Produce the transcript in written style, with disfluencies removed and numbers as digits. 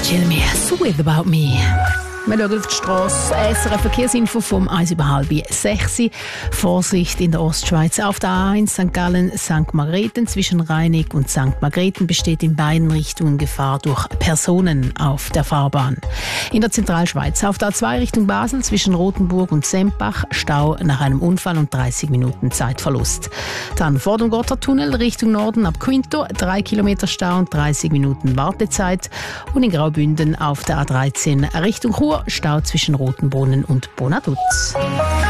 Chill Me, Sweet About Me. Wir schauen auf die Strasse. SRF Verkehrsinfo vom 5:30. Vorsicht in der Ostschweiz. Auf der A1 St. Gallen, St. Margrethen. Zwischen Reinig und St. Margrethen besteht in beiden Richtungen Gefahr durch Personen auf der Fahrbahn. In der Zentralschweiz auf der A2 Richtung Basel zwischen Rothenburg und Sempach Stau nach einem Unfall und 30 Minuten Zeitverlust. Dann vor dem Gotthardtunnel Richtung Norden ab Quinto 3 Kilometer Stau und 30 Minuten Wartezeit. Und in Graubünden auf der A13 Richtung Chur Stau zwischen Rotenbrunnen und Bonaduz.